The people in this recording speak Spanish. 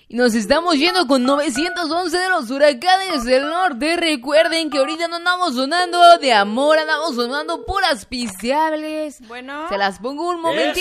Y nos estamos yendo con 911 de los huracanes del norte. Recuerden que ahorita no andamos sonando de amor, andamos sonando puras pisteables. Bueno. Se las pongo un momentito.